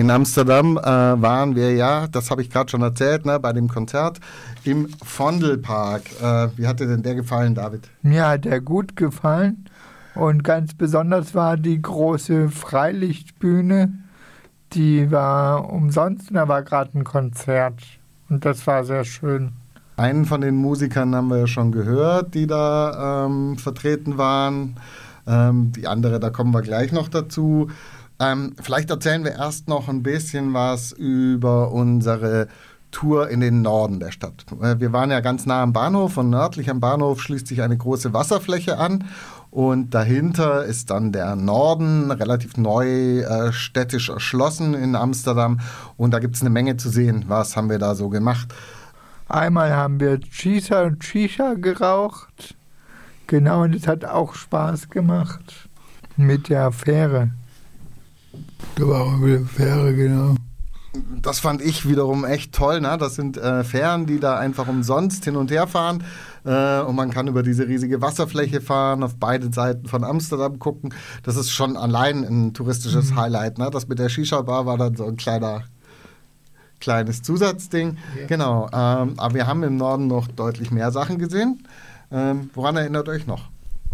In Amsterdam waren wir ja, das habe ich gerade schon erzählt, ne, bei dem Konzert im Vondelpark. Wie hat dir denn der gefallen, David? Mir hat der gut gefallen und ganz besonders war die große Freilichtbühne, die war umsonst und da war gerade ein Konzert und das war sehr schön. Einen von den Musikern haben wir ja schon gehört, die da vertreten waren. Die andere, da kommen wir gleich noch dazu. Vielleicht erzählen wir erst noch ein bisschen was über unsere Tour in den Norden der Stadt. Wir waren ja ganz nah am Bahnhof und nördlich am Bahnhof schließt sich eine große Wasserfläche an und dahinter ist dann der Norden, relativ neu städtisch erschlossen in Amsterdam und da gibt es eine Menge zu sehen. Was haben wir da so gemacht? Einmal haben wir Shisha geraucht, genau, und es hat auch Spaß gemacht mit der Fähre. Da war auch wieder Fähre, genau. Das fand ich wiederum echt toll. Ne? Das sind Fähren, die da einfach umsonst hin und her fahren. Und man kann über diese riesige Wasserfläche fahren, auf beide Seiten von Amsterdam gucken. Das ist schon allein ein touristisches Highlight. Ne? Das mit der Shisha-Bar war dann so ein kleines Zusatzding. Ja. Genau. Aber wir haben im Norden noch deutlich mehr Sachen gesehen. Woran erinnert euch noch?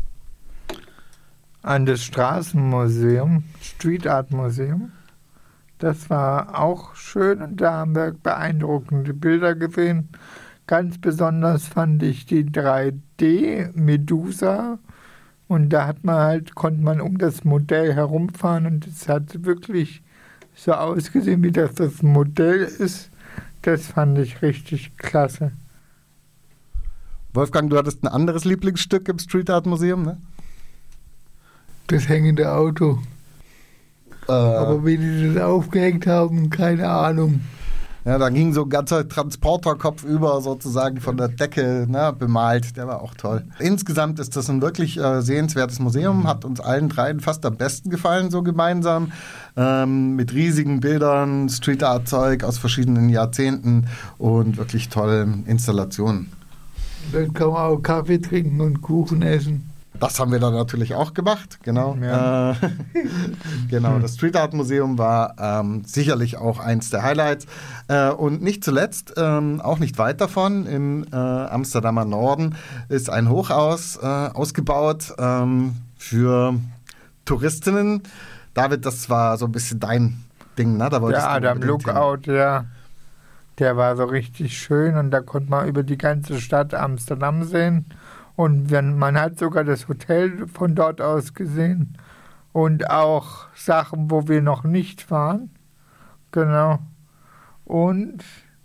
An das Straßenmuseum, Street Art Museum. Das war auch schön und da haben wir beeindruckende Bilder gesehen. Ganz besonders fand ich die 3D-Medusa und da konnte man um das Modell herumfahren und es hat wirklich so ausgesehen, wie das Modell ist. Das fand ich richtig klasse. Wolfgang, du hattest ein anderes Lieblingsstück im Street Art Museum, ne? Das hängende Auto. Aber wie die das aufgehängt haben, keine Ahnung. Ja, da ging so ein ganzer Transporterkopf über sozusagen von der Decke, ne, bemalt. Der war auch toll. Insgesamt ist das ein wirklich sehenswertes Museum. Hat uns allen dreien fast am besten gefallen, so gemeinsam. Mit riesigen Bildern, Street Art Zeug aus verschiedenen Jahrzehnten und wirklich tollen Installationen. Dann kann man auch Kaffee trinken und Kuchen essen. Das haben wir dann natürlich auch gemacht, genau. Ja. Genau, das Street Art Museum war sicherlich auch eins der Highlights. Und nicht zuletzt, auch nicht weit davon, im Amsterdamer Norden ist ein Hochhaus ausgebaut für Touristinnen. David, das war so ein bisschen dein Ding, ne? Da der Adam Lookout, ja. Der war so richtig schön und da konnte man über die ganze Stadt Amsterdam sehen. Und man hat sogar das Hotel von dort aus gesehen und auch Sachen, wo wir noch nicht waren. Genau. Und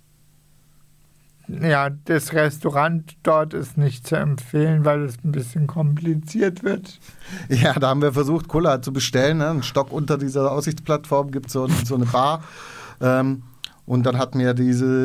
ja, das Restaurant dort ist nicht zu empfehlen, weil es ein bisschen kompliziert wird. Ja, da haben wir versucht, Cola zu bestellen. Ne? Ein Stock unter dieser Aussichtsplattform gibt es so eine Bar. Und dann hatten wir diese